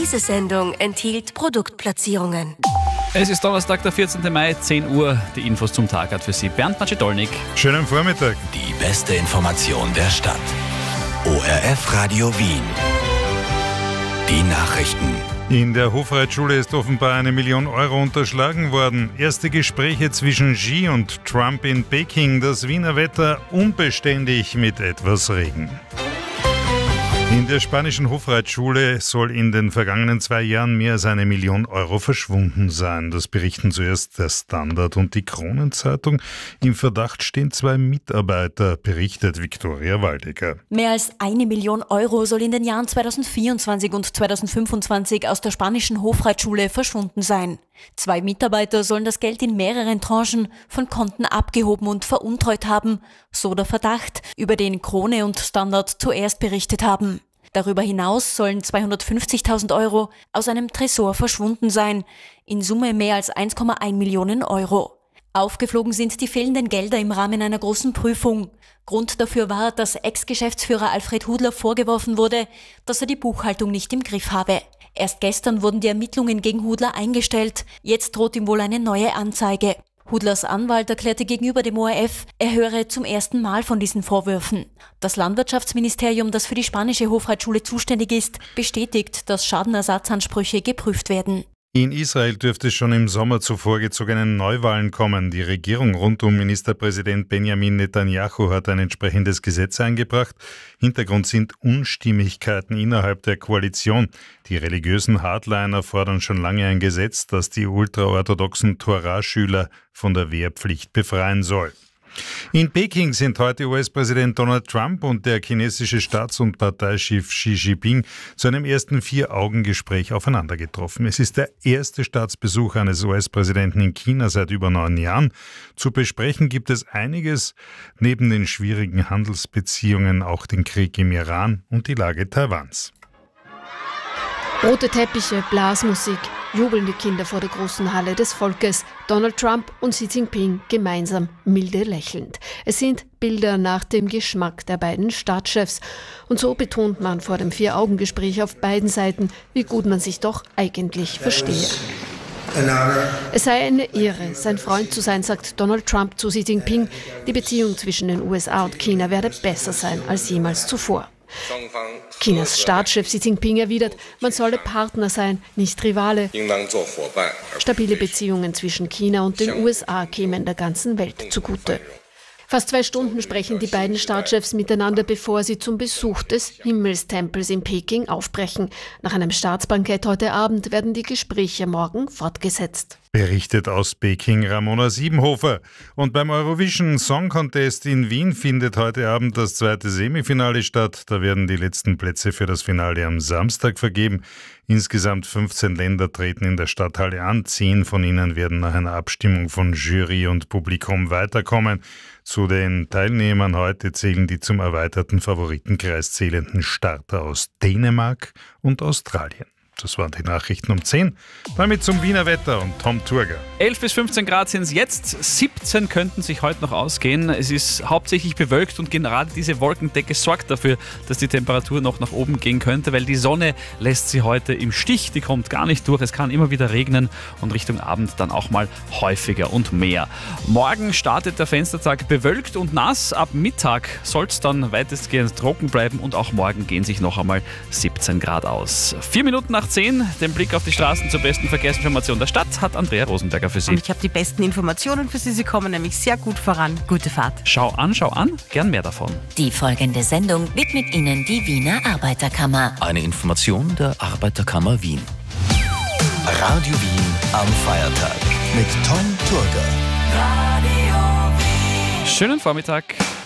Diese Sendung enthielt Produktplatzierungen. Es ist Donnerstag, der 14. Mai, 10 Uhr. Die Infos zum Tag hat für Sie Bernd Macedolnik. Schönen Vormittag. Die beste Information der Stadt. ORF Radio Wien. Die Nachrichten. In der Hofreitschule ist offenbar 1 Million Euro unterschlagen worden. Erste Gespräche zwischen Xi und Trump in Peking. Das Wiener Wetter unbeständig mit etwas Regen. In der spanischen Hofreitschule soll in den vergangenen 2 Jahren mehr als 1 Million Euro verschwunden sein. Das berichten zuerst der Standard und die Kronenzeitung. Im Verdacht stehen 2 Mitarbeiter, berichtet Viktoria Waldecker. Mehr als 1 Million Euro soll in den Jahren 2024 und 2025 aus der spanischen Hofreitschule verschwunden sein. 2 Mitarbeiter sollen das Geld in mehreren Tranchen von Konten abgehoben und veruntreut haben, so der Verdacht, über den Krone und Standard zuerst berichtet haben. Darüber hinaus sollen 250.000 Euro aus einem Tresor verschwunden sein, in Summe mehr als 1,1 Millionen Euro. Aufgeflogen sind die fehlenden Gelder im Rahmen einer großen Prüfung. Grund dafür war, dass Ex-Geschäftsführer Alfred Hudler vorgeworfen wurde, dass er die Buchhaltung nicht im Griff habe. Erst gestern wurden die Ermittlungen gegen Hudler eingestellt. Jetzt droht ihm wohl eine neue Anzeige. Hudlers Anwalt erklärte gegenüber dem ORF, er höre zum ersten Mal von diesen Vorwürfen. Das Landwirtschaftsministerium, das für die spanische Hofreitschule zuständig ist, bestätigt, dass Schadenersatzansprüche geprüft werden. In Israel dürfte es schon im Sommer zu vorgezogenen Neuwahlen kommen. Die Regierung rund um Ministerpräsident Benjamin Netanyahu hat ein entsprechendes Gesetz eingebracht. Hintergrund sind Unstimmigkeiten innerhalb der Koalition. Die religiösen Hardliner fordern schon lange ein Gesetz, das die ultraorthodoxen Torah-Schüler von der Wehrpflicht befreien soll. In Peking sind heute US-Präsident Donald Trump und der chinesische Staats- und Parteichef Xi Jinping zu einem ersten 4-Augen-Gespräch aufeinander getroffen. Es ist der erste Staatsbesuch eines US-Präsidenten in China seit über 9 Jahren. Zu besprechen gibt es einiges, neben den schwierigen Handelsbeziehungen auch den Krieg im Iran und die Lage Taiwans. Rote Teppiche, Blasmusik, jubelnde Kinder vor der großen Halle des Volkes, Donald Trump und Xi Jinping gemeinsam milde lächelnd. Es sind Bilder nach dem Geschmack der beiden Staatschefs. Und so betont man vor dem 4-Augen-Gespräch auf beiden Seiten, wie gut man sich doch eigentlich verstehe. Es sei eine Ehre, sein Freund zu sein, sagt Donald Trump zu Xi Jinping. Die Beziehung zwischen den USA und China werde besser sein als jemals zuvor. Chinas Staatschef Xi Jinping erwidert, man solle Partner sein, nicht Rivale. Stabile Beziehungen zwischen China und den USA kämen der ganzen Welt zugute. Fast 2 Stunden sprechen die beiden Staatschefs miteinander, bevor sie zum Besuch des Himmelstempels in Peking aufbrechen. Nach einem Staatsbankett heute Abend werden die Gespräche morgen fortgesetzt. Berichtet aus Peking Ramona Siebenhofer. Und beim Eurovision Song Contest in Wien findet heute Abend das 2. Semifinale statt. Da werden die letzten Plätze für das Finale am Samstag vergeben. Insgesamt 15 Länder treten in der Stadthalle an. 10 von ihnen werden nach einer Abstimmung von Jury und Publikum weiterkommen. Zu den Teilnehmern heute zählen die zum erweiterten Favoritenkreis zählenden Starter aus Dänemark und Australien. Das waren die Nachrichten um 10. Damit zum Wiener Wetter und Tom Turger. 11 bis 15 Grad sind es jetzt. 17 könnten sich heute noch ausgehen. Es ist hauptsächlich bewölkt und gerade diese Wolkendecke sorgt dafür, dass die Temperatur noch nach oben gehen könnte, weil die Sonne lässt sie heute im Stich. Die kommt gar nicht durch. Es kann immer wieder regnen und Richtung Abend dann auch mal häufiger und mehr. Morgen startet der Fenstertag bewölkt und nass. Ab Mittag soll es dann weitestgehend trocken bleiben und auch morgen gehen sich noch einmal 17 Grad aus. 4 Minuten nach 10, den Blick auf die Straßen zur besten Verkehrsinformation der Stadt hat Andrea Rosenberger für Sie. Und ich habe die besten Informationen für Sie. Sie kommen nämlich sehr gut voran. Gute Fahrt. Schau an, gern mehr davon. Die folgende Sendung widmet Ihnen die Wiener Arbeiterkammer. Eine Information der Arbeiterkammer Wien. Radio Wien am Feiertag mit Tom Turger. Schönen Vormittag.